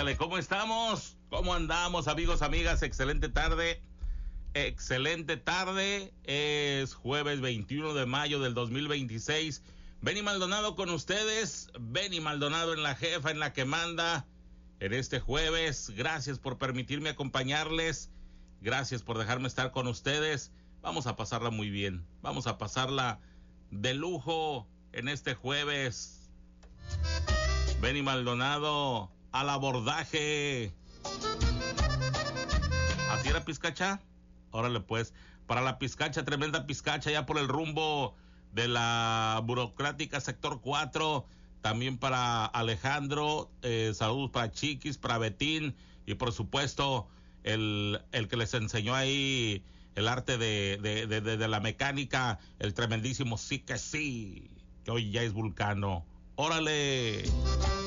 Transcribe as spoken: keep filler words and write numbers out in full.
Ándale, ¿cómo estamos? ¿Cómo andamos, amigos, amigas? Excelente tarde. Excelente tarde. Es jueves veintiuno de mayo del dos mil veintiséis. Benny Maldonado con ustedes. Benny Maldonado en la jefa, en la que manda. En este jueves, gracias por permitirme acompañarles. Gracias por dejarme estar con ustedes. Vamos a pasarla muy bien. Vamos a pasarla de lujo en este jueves. Benny Maldonado al abordaje. ¿Así era, Pizcacha? Órale, pues. Para la Pizcacha, tremenda Pizcacha, ya por el rumbo de la burocrática sector cuatro. También para Alejandro, eh, saludos para Chiquis, para Betín y por supuesto el, el que les enseñó ahí el arte de, de, de, de, de la mecánica, el tremendísimo Sí que Sí, que hoy ya es Vulcano. ¡Órale!